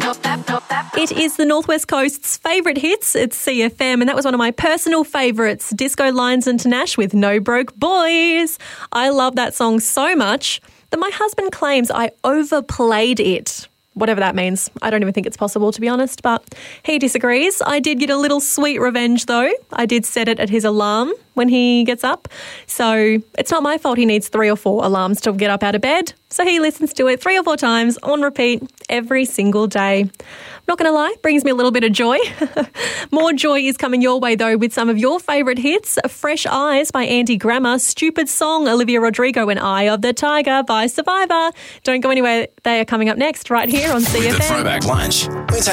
It is the Northwest Coast's favourite hits. It's CFM, and that was one of my personal favourites, Disco Lions and Tanash with No Broke Boys. I love that song so much that my husband claims I overplayed it. Whatever that means. I don't even think it's possible, to be honest, but he disagrees. I did get a little sweet revenge, though. I did set it at his alarm when he gets up. So it's not my fault he needs 3 or 4 alarms to get up out of bed. So he listens to it 3 or 4 times on repeat every single day. Not going to lie, brings me a little bit of joy. More joy is coming your way, though, with some of your favourite hits. Fresh Eyes by Andy Grammer, Stupid Song, Olivia Rodrigo, and Eye of the Tiger by Survivor. Don't go anywhere. They are coming up next right here on CFM. The Throwback Lunch.